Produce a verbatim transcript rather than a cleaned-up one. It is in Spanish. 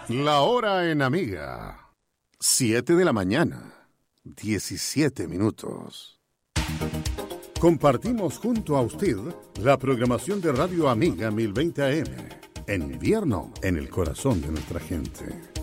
La hora en Amiga. Siete de la mañana. Diecisiete minutos. Compartimos junto a usted la programación de Radio Amiga mil veinte A M. En invierno, en el corazón de nuestra gente.